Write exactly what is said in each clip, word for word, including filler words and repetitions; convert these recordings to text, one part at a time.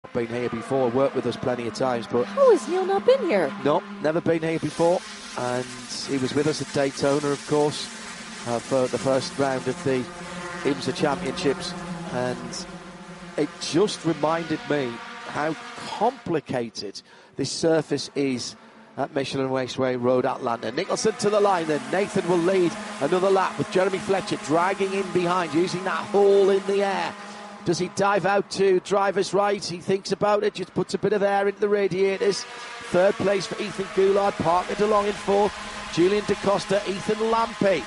been here before, worked with us plenty of times. But how has Neil not been here? No, never been here before. And he was with us at Daytona, of course, uh, for the first round of the IMSA Championships. And it just reminded me how complicated this surface is at Michelin Raceway Road, Atlanta. Nicholson to the line, then Nathan will lead another lap with Jeremy Fletcher dragging in behind, using that hole in the air. Does he dive out to driver's right? He thinks about it, just puts a bit of air into the radiators. Third place for Ethan Goulard, partnered along in fourth. Julian DaCosta, Ethan Lampe.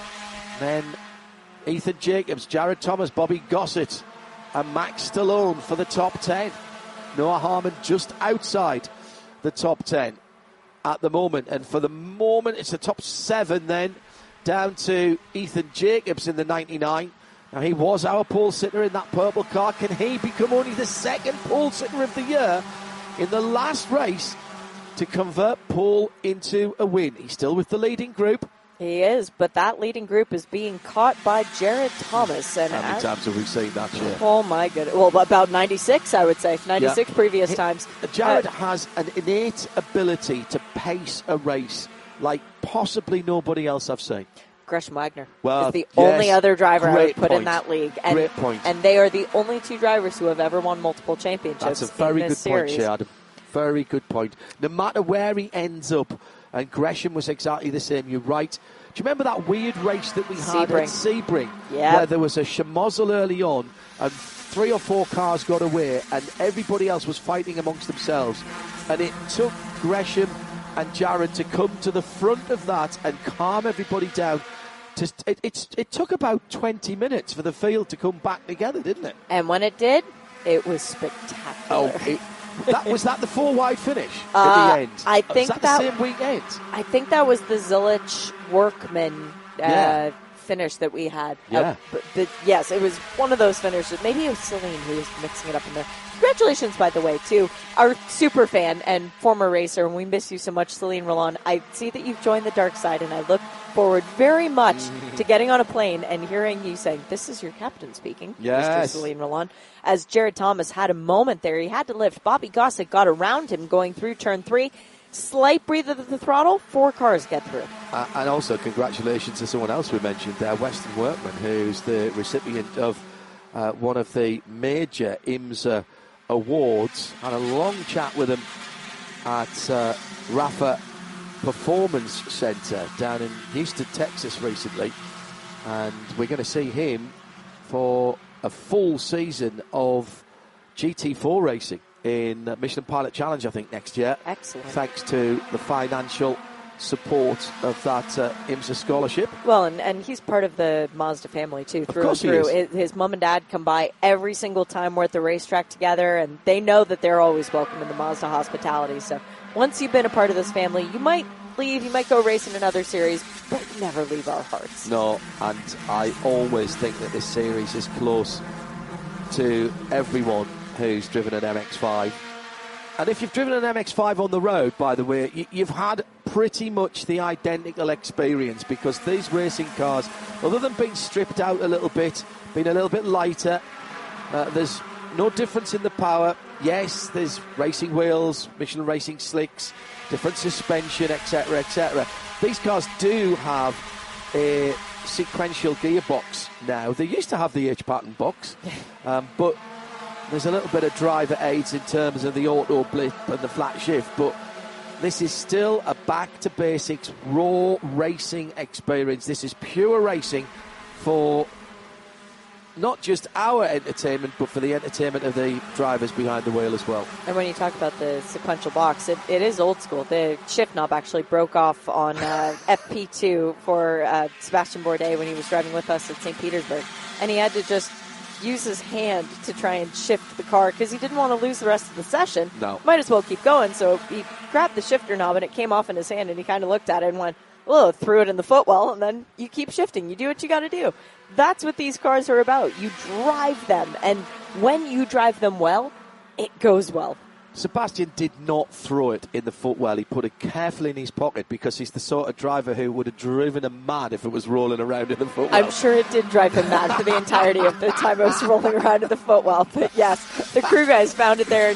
Then Ethan Jacobs, Jared Thomas, Bobby Gossett, and Max Stallone for the top ten. Noah Harmon just outside the top ten at the moment. And for the moment, it's the top seven then, down to Ethan Jacobs in the ninety-nine. Now, he was our pole sitter in that purple car. Can he become only the second pole sitter of the year in the last race to convert pole into a win? He's still with the leading group. He is, but that leading group is being caught by Jared Thomas. And how many I, times have we seen that, year? Oh, my goodness. Well, about ninety-six, I would say. ninety-six yeah. previous he, times. Jared uh, has an innate ability to pace a race like possibly nobody else I've seen. Gresham Wagner well, is the yes, only other driver I would put point. in that league. And, great point. And they are the only two drivers who have ever won multiple championships. That's a very in good this series. point, Adam. Very good point. No matter where he ends up, and Gresham was exactly the same, you're right. Do you remember that weird race that we had Sebring. at Sebring? Yeah. Where there was a schmozzle early on, and three or four cars got away, and everybody else was fighting amongst themselves. And it took Gresham and Jared to come to the front of that and calm everybody down. To, it, it's, it took about twenty minutes for the field to come back together, didn't it? And when it did, it was spectacular. Oh, it, that was that the four wide finish uh, at the end? I think was that, that the same weekend. I think that was the Zilich Workman uh, Yeah. finish that we had. Yeah. Uh, but, but yes, it was one of those finishes. Maybe it was Celine who was mixing it up in there. Congratulations, by the way, to our super fan and former racer, and we miss you so much, Celine Roland. I see that you've joined the dark side, and I look forward very much to getting on a plane and hearing you saying, "This is your captain speaking," yes. Mister Celine Roland. As Jared Thomas had a moment there, he had to lift. Bobby Gossett got around him going through turn three. Slight breather at the throttle, four cars get through. Uh, and also, congratulations to someone else we mentioned there, Weston Workman, who's the recipient of uh, one of the major IMSA awards. Had a long chat with him at uh, Rafa Performance Center down in Houston, Texas recently. And we're going to see him for a full season of G T four racing in Michelin Pilot Challenge, I think, next year. Excellent. Thanks to the financial support of that uh, IMSA scholarship. Well, and, and he's part of the Mazda family, too, Of through course and he through. is. His, his mom and dad come by every single time we're at the racetrack together, and they know that they're always welcome in the Mazda hospitality. So once you've been a part of this family, you might leave, you might go race in another series, but never leave our hearts. No, and I always think that this series is close to everyone who's driven an M X five. And if you've driven an M X five on the road, by the way, you, you've had pretty much the identical experience, because these racing cars, other than being stripped out a little bit, being a little bit lighter, uh, there's no difference in the power. Yes, there's racing wheels, Michelin racing slicks, different suspension, et cetera, et cetera. These cars do have a sequential gearbox now. They used to have the H-pattern box, um, but there's a little bit of driver aids in terms of the auto blip and the flat shift, but this is still a back-to-basics, raw racing experience. This is pure racing for not just our entertainment, but for the entertainment of the drivers behind the wheel as well. And when you talk about the sequential box, it, it is old school. The shift knob actually broke off on uh, F P two for uh, Sebastian Bourdais when he was driving with us at Saint Petersburg. And he had to just use his hand to try and shift the car because he didn't want to lose the rest of the session. No. Might as well keep going. So he grabbed the shifter knob and it came off in his hand, and he kind of looked at it and went, oh, threw it in the footwell, and then you keep shifting. You do what you got to do. That's what these cars are about. You drive them, and when you drive them well, it goes well. Sebastian did not throw it in the footwell. He put it carefully in his pocket because he's the sort of driver who would have driven him mad if it was rolling around in the footwell. I'm sure it did drive him mad for the entirety of the time I was rolling around in the footwell. But yes, the crew guys found it there.